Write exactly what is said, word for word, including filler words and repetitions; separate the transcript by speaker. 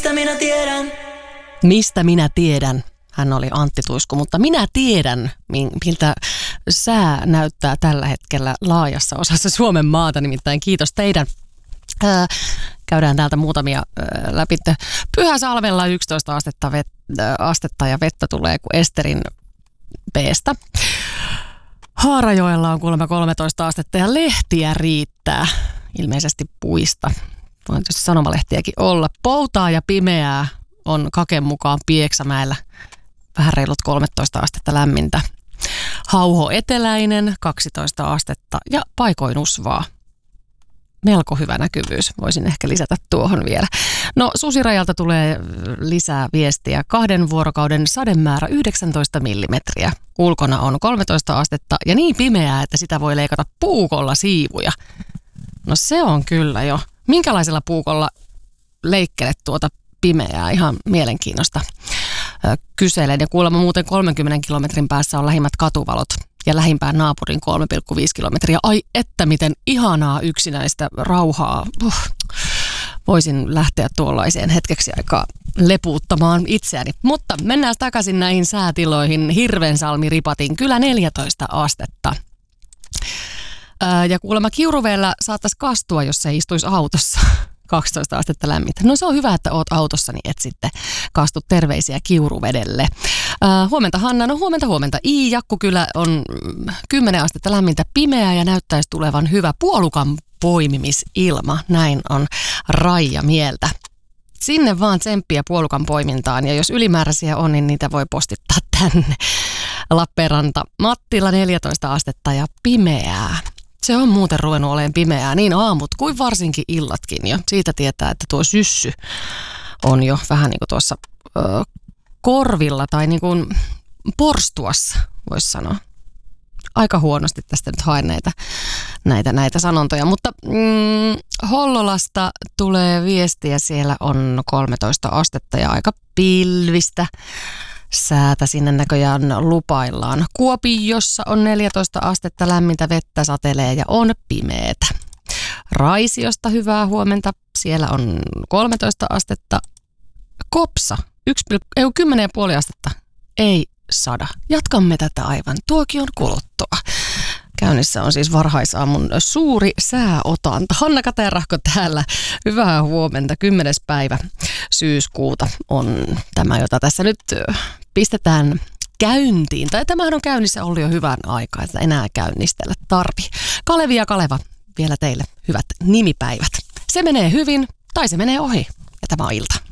Speaker 1: Mistä minä tiedän?
Speaker 2: Mistä minä tiedän? Hän oli Antti Tuisku, mutta minä tiedän, miltä sää näyttää tällä hetkellä laajassa osassa Suomen maata, nimittäin kiitos teidän. Ää, käydään täältä muutamia ää, läpi. Pyhäsalmella yksitoista astetta, vet, ää, astetta ja vettä tulee kuin Esterin B:stä. Haarajoella on kuulemma kolmetoista astetta ja lehtiä riittää, ilmeisesti puista. Voin tietysti sanomalehtiäkin olla. Poutaa ja pimeää on Kaken mukaan Pieksämäellä. Vähän reilut kolmetoista astetta lämmintä. Hauho eteläinen, kaksitoista astetta ja paikoin usvaa. Melko hyvä näkyvyys, voisin ehkä lisätä tuohon vielä. No Susirajalta tulee lisää viestiä. Kahden vuorokauden sademäärä yhdeksäntoista millimetriä. Ulkona on kolmetoista astetta ja niin pimeää, että sitä voi leikata puukolla siivuja. No se on kyllä jo. Minkälaisella puukolla leikkelet tuota pimeää? Ihan mielenkiinnosta kyselen. Ja kuulemma muuten kolmenkymmenen kilometrin päässä on lähimmät katuvalot ja lähimpään naapurin kolme pilkku viisi kilometriä. Ai että miten ihanaa yksinäistä rauhaa. Uh. Voisin lähteä tuollaiseen hetkeksi aikaa lepuuttamaan itseäni. Mutta mennään takaisin näihin säätiloihin. Hirvensalmi-Ripatin kylä neljätoista astetta. Ää, ja kuulemma Kiuruvedellä saattaisi kastua, jos se istuisi autossa. kaksitoista astetta lämmintä. No se on hyvä, että oot autossa, niin et sitten kastu terveisiä Kiuruvedelle. Ää, huomenta Hanna, no huomenta huomenta. I Jakkukylä on kymmenen astetta lämmintä, pimeää ja näyttäisi tulevan hyvä puolukan poimimisilma. Näin on Raija mieltä. Sinne vaan tsemppiä puolukan poimintaan ja jos ylimääräisiä on, niin niitä voi postittaa tänne. Lappeenranta, Mattila neljätoista astetta ja pimeää. Se on muuten ruvennut olemaan pimeää niin aamut kuin varsinkin illatkin ja siitä tietää, että tuo syssy on jo vähän niin kuin tuossa ö, korvilla tai niin kuin porstuassa, voisi sanoa. Aika huonosti tästä nyt haen näitä, näitä, näitä sanontoja, mutta mm, Hollolasta tulee viestiä, siellä on kolmetoista astetta ja aika pilvistä. Säätä sinne näköjään lupaillaan. Kuopiossa on neljätoista astetta, lämmintä vettä satelee ja on pimeetä. Raisiosta hyvää huomenta. Siellä on kolmetoista astetta. Kopsa, kymmenen pilkku viisi astetta. Ei sada. Jatkamme tätä aivan tuokion kuluttua. Käynnissä on siis varhaisaamun suuri sääotanta. Hanna Katerahko täällä. Hyvää huomenta. Kymmenes päivä syyskuuta on tämä, jota tässä nyt pistetään käyntiin. Tai tämähän on käynnissä ollut jo hyvän aikaa, että enää käynnistellä tarvi. Kalevi ja Kaleva, vielä teille hyvät nimipäivät. Se menee hyvin tai se menee ohi. Ja tämä on ilta.